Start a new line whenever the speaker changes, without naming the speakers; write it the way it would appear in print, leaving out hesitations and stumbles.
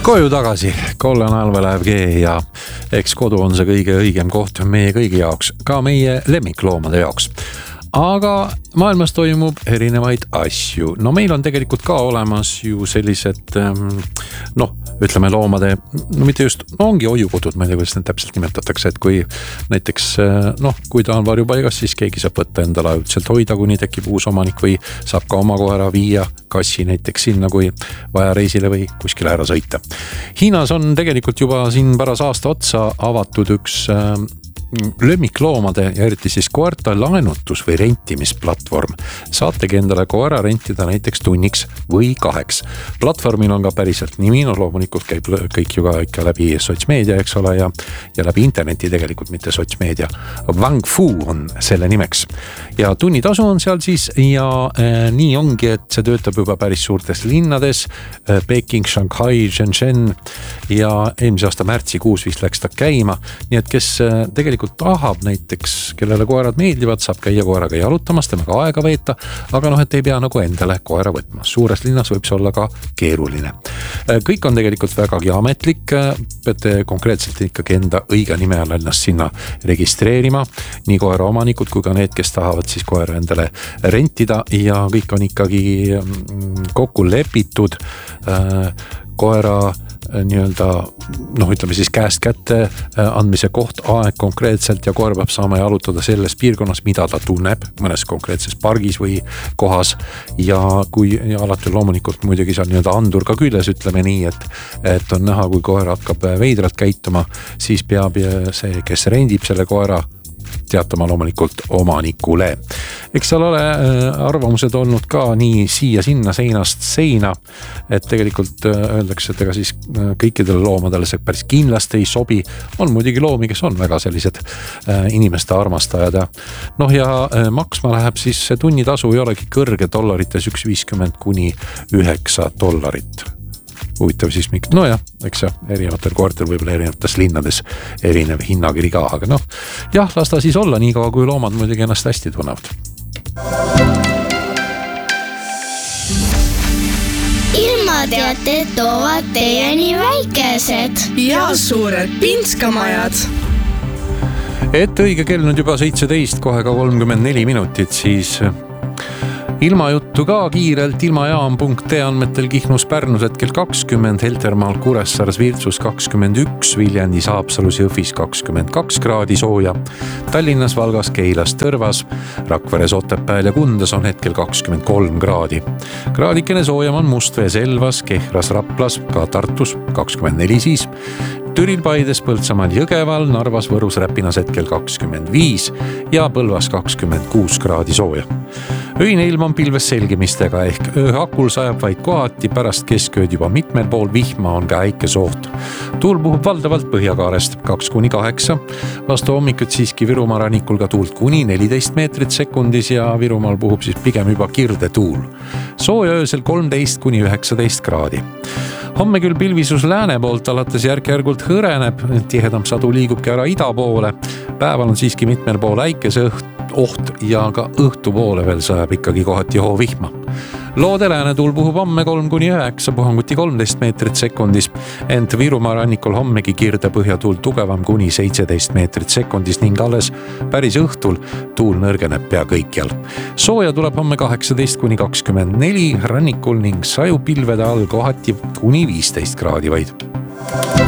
Koju tagasi, Kollan Alve läheb G ja eks kodu on see kõige õigem koht meie kõigi jaoks, ka meie lemmikloomade jaoks. Aga maailmas toimub erinevaid asju. No meil on tegelikult ka olemas ju sellised, ütleme loomade, mitte just, ongi hoiukodud, ma ei tea, kuidas need täpselt nimetatakse, et kui näiteks, kui ta on varjupaigas, siis keegi saab võtta endale ajutiselt hoida, kuni tekib uus omanik või saab ka oma koera viia kassi näiteks sinna, kui vaja reisile või kuskile ära sõita. Hiinas on tegelikult juba siin pärast aasta otsa avatud üks lemmikloomade ja eriti siis koerta laenutus või rentimisplatvorm. Saategi endale koera rentida näiteks tunniks või 2. Platvormil on ka päriselt nimi, loomulikult käib kõik ju ka ikka läbi sotsmeedia, eks ole, ja läbi interneti tegelikult, mitte sotsmeedia. Wang Fu on selle nimeks. Ja tunnitasu on seal siis ja nii ongi, et see töötab juba päris suurtes linnades, Peking, Shanghai, Shenzhen ja eelmise aasta märtsikuus vist läks ta käima. Nii et kes tegelikult tahab näiteks, kellele koerad meeldivad, saab käia koeraga jalutamas, temaga aega veeta, aga et ei pea nagu endale koera võtma. Suures linnas võib see olla ka keeruline. Kõik on tegelikult vägagi ametlik, peate konkreetselt ikkagi enda õige nime all ennast sinna registreerima, nii koera omanikud kui ka need, kes tahavad siis koera endale rentida ja kõik on ikkagi kokku lepitud koera ütleme siis käest kätte andmise koht, aeg konkreetselt ja koer peab saama jalutada selles piirkonnas, mida ta tunneb mõnes konkreetses pargis või kohas ja kui alati loomulikult muidugi seal andur ka küljes, ütleme nii, et on näha, kui koer hakkab veidralt käituma, siis peab see, kes rendib selle koera, teatama loomulikult omanikule. Eks seal ole arvamused olnud ka nii siia-sinna seinast seina, et tegelikult öeldakse, et ega siis kõikidele loomadele see päris kindlasti ei sobi. On muidugi loomi, kes on väga sellised inimeste armastajad. Ja maksma läheb siis see tunnitasu ei olegi kõrge dollarites $1.50 kuni $9. Huvitav siis miks, eks erinevatel koertel võib-olla erinevates linnades erinev hinnakiri ka, aga las ta siis olla nii kaua, kui loomad muidugi ennast hästi tunnevad.
Ilmateated toovad teieni väikesed
ja suured pinskamajad.
Et õige kell nüüd juba 17, kohe ka 34 minutit, siis ilmajuttu ka kiirelt ilmajaam.ee andmetel Kihnus Pärnus hetkel 20, Heltermaal Kuressaares Virtsus 21, Viljandis Haapsalus Jõhvis 22 kraadi sooja, Tallinnas Valgas Keilas Tõrvas, Rakveres Otepääl ja Kundas on hetkel 23 kraadi. Kraadikene soojam on Mustvee Selvas, Kehras Raplas, ka Tartus 24 siis, Türil Paides, Põltsamaal Jõgeval, Narvas Võrus Räpinas hetkel 25 ja Põlvas 26 kraadi sooja. Öine ilm on pilves selgimistega ehk ööhakul sajab vaid kohati, pärast keskööd juba mitmel pool vihma on ka äikesoht. Tuul puhub valdavalt Põhjakaarest 2-8, vastu hommikut siiski Virumaa rannikul ka tuult kuni 14 meetrit sekundis ja Virumaal puhub siis pigem juba kirde tuul. Sooja öösel 13-19 kraadi. Homme küll pilvisus lääne poolt alates järk-järgult hõreneb, tihedam sadu liigubki ära ida poole. Päeval on siiski mitmel pool äikese oht ja ka õhtu poole veel sajab ikkagi kohati hoovihma. Loode lääne tuul puhub homme 3-9, puhanguti 13 meetrit sekundis, ent Virumaa rannikul hommegi kirde põhjatuul tugevam kuni 17 meetrit sekundis ning alles päris õhtul tuul nõrgeneb pea kõikjal. Sooja tuleb homme 18-24 rannikul ning sajupilvede all kohati kuni 15 kraadi vaid.